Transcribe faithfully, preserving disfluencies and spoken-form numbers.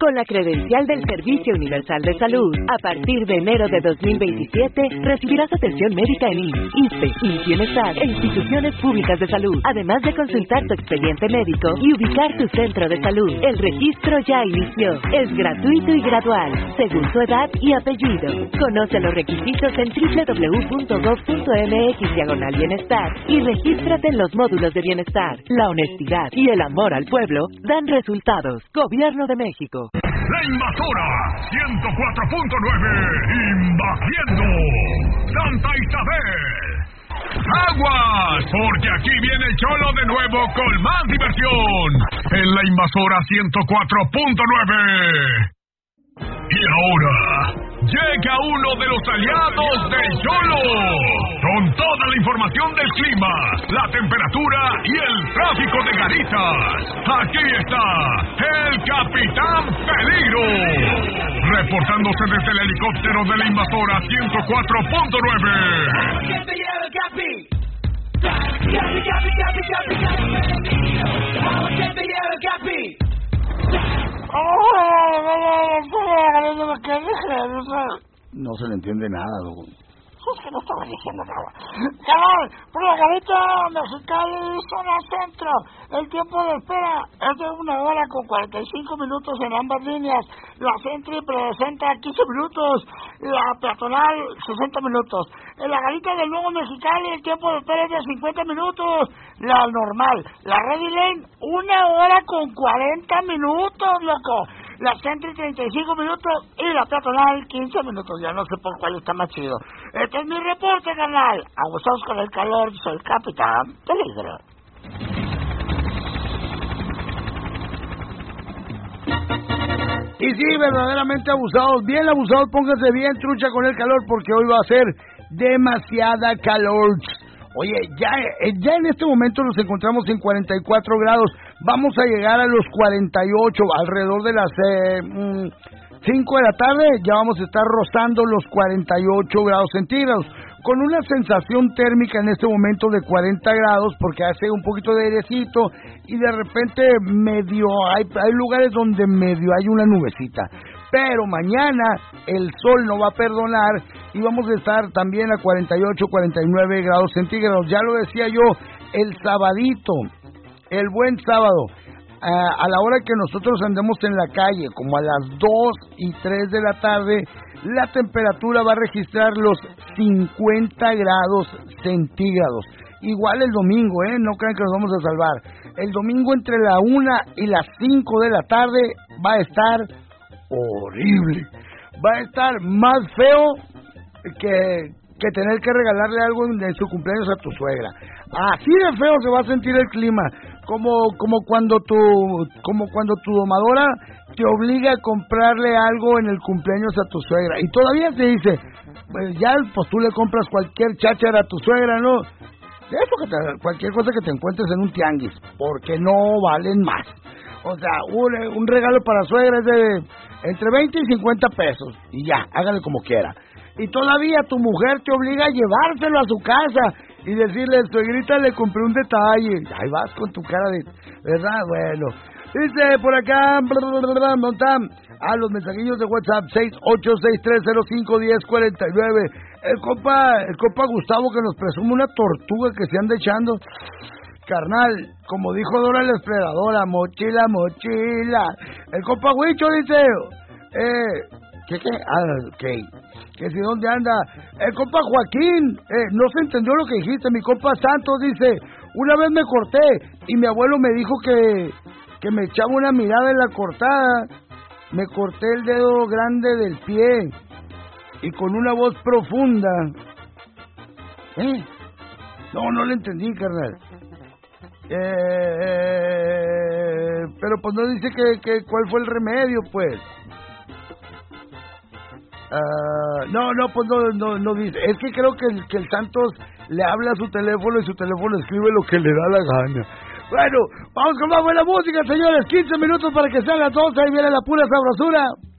Con la credencial del Servicio Universal de Salud, a partir de enero de dos mil veintisiete, recibirás atención médica en I M S S, ISSSTE, I M S S, Bienestar e instituciones públicas de salud, además de consultar tu expediente médico y ubicar tu centro de salud. El registro ya inició. Es gratuito y gradual, según tu edad y apellido. Conoce los requisitos en doble u doble u doble u punto gov punto eme equis diagonal bienestar y regístrate en los módulos de bienestar. La honestidad y el amor al pueblo dan resultados. Gobierno de México. La Invasora ciento cuatro punto nueve, invadiendo Santa Isabel. ¡Aguas! Porque aquí viene el Cholo de nuevo con más diversión en La Invasora ciento cuatro punto nueve. Y ahora llega uno de los aliados del Cholo con toda la información del clima, la temperatura y el tráfico de Garitas. Aquí está el Capitán Peligro, reportándose desde el helicóptero de La Invasora ciento cuatro punto nueve. No se le entiende nada, loco. Es que no estaba diciendo nada. Canal, por la Garita Mexicali, zona centro. El tiempo de espera es de una hora con cuarenta y cinco minutos en ambas líneas. La Sentry presenta quince minutos, la peatonal sesenta minutos. En la Garita del Nuevo Mexicali el tiempo de espera es de cincuenta minutos. La normal, la Ready Lane, una hora con cuarenta minutos, loco. La Sentry treinta y cinco minutos y la peatonal quince minutos. Ya no sé por cuál está más chido. Este es mi reporte, canal. Abusados con el calor, soy el Capitán Peligro. Y sí, verdaderamente abusados, bien abusados, pónganse bien trucha con el calor porque hoy va a ser demasiada calor. Oye, ya, ya en este momento nos encontramos en cuarenta y cuatro grados, vamos a llegar a los cuarenta y ocho, alrededor de las eh, mmm, cinco de la tarde, ya vamos a estar rozando los cuarenta y ocho grados centígrados, con una sensación térmica en este momento de cuarenta grados, porque hace un poquito de airecito, y de repente medio, hay, hay lugares donde medio hay una nubecita. Pero mañana el sol no va a perdonar y vamos a estar también a cuarenta y ocho, cuarenta y nueve grados centígrados. Ya lo decía yo, el sabadito, el buen sábado, a, a la hora que nosotros andemos en la calle, como a las dos y tres de la tarde, la temperatura va a registrar los cincuenta grados centígrados. Igual el domingo, ¿eh? No crean que nos vamos a salvar. El domingo entre la una y las cinco de la tarde va a estar horrible, va a estar más feo que, que tener que regalarle algo en su cumpleaños a tu suegra. Así de feo se va a sentir el clima, como como cuando tu como cuando tu domadora te obliga a comprarle algo en el cumpleaños a tu suegra y todavía te dice, pues ya pues tú le compras cualquier cháchara a tu suegra, ¿no? Eso que te, cualquier cosa que te encuentres en un tianguis, porque no valen más. O sea, un, un regalo para suegra es de entre veinte y cincuenta pesos. Y ya, hágale como quiera. Y todavía tu mujer te obliga a llevárselo a su casa y decirle, suegrita, le compré un detalle. Ahí vas con tu cara de... ¿Verdad? Bueno. Dice por acá... Montam, a los mensajillos de WhatsApp seis ocho seis tres cero cinco uno cero cuatro nueve. El compa, el compa Gustavo que nos presume una tortuga que se anda echando... Carnal, como dijo Dora la Exploradora, mochila, mochila. El compa Huicho dice, eh, ¿qué, qué? Ah, ok, que si dónde anda. El compa Joaquín, eh, no se entendió lo que dijiste. Mi compa Santos dice, una vez me corté y mi abuelo me dijo que, que me echaba una mirada en la cortada. Me corté el dedo grande del pie y con una voz profunda. ¿Eh? No, no le entendí, carnal. Eh, eh, pero pues no dice que, que cuál fue el remedio, pues. Uh, no, no, pues no, no, no dice. Es que creo que el, que el Santos le habla a su teléfono y su teléfono escribe lo que le da la gana. Bueno, vamos con más buena música, señores. quince minutos para que sean las doce. Ahí viene la pura sabrosura.